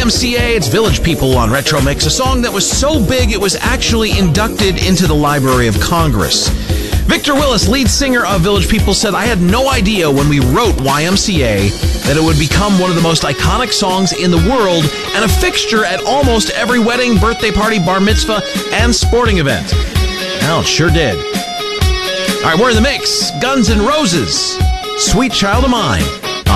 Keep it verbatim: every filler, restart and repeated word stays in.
M C A, it's Village People on Retro Mix, a song that was so big it was actually inducted into the Library of Congress. Victor Willis, lead singer of Village People, said, "I had no idea when we wrote Y M C A that it would become one of the most iconic songs in the world and a fixture at almost every wedding, birthday party, bar mitzvah, and sporting event." Well, it sure did. All right, we're in the mix. Guns N' Roses, Sweet Child of Mine.